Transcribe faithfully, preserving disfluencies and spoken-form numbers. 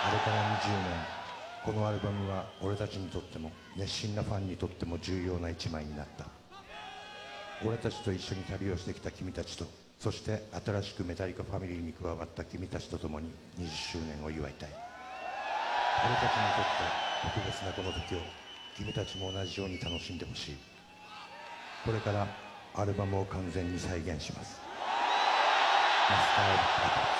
あれからにじゅうねん、このアルバムは俺たちにとっても熱心なファンにとっても重要な一枚になった。俺たちと一緒に旅をしてきた君たちと、そして新しくメタリカファミリーに加わった君たちと共ににじゅっしゅうねんを祝いたい。俺たちにとって特別なこの時を君たちも同じように楽しんでほしい。これからアルバムを完全に再現します。マスター